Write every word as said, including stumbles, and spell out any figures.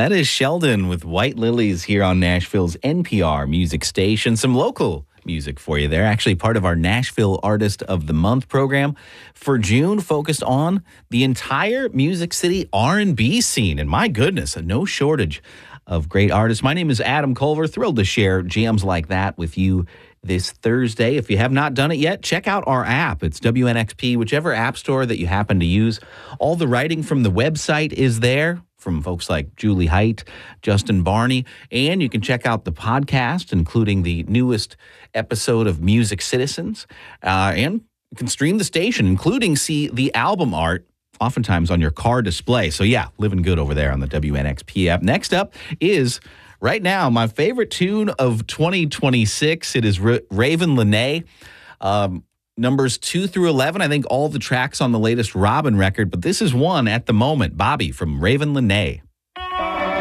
That is Sheldon with White Lilies here on Nashville's N P R music station. Some local music for you there. Actually part of our Nashville Artist of the Month program for June, focused on the entire Music City R and B scene. And my goodness, no shortage of great artists. My name is Adam Culver. Thrilled to share jams like that with you this Thursday. If you have not done it yet, check out our app. It's W N X P, whichever app store that you happen to use. All the writing from the website is there from folks like Julie Height, Justin Barney, and you can check out the podcast, including the newest episode of Music Citizens, uh, and you can stream the station, including see the album art oftentimes on your car display. So yeah, living good over there on the W N X P app. Next up is, right now, my favorite tune of twenty twenty-six. It is R- Ravyn Lenae. Um, numbers two through eleven. I think all the tracks on the latest Robin record, but this is one at the moment. Bobby from Ravyn Lenae.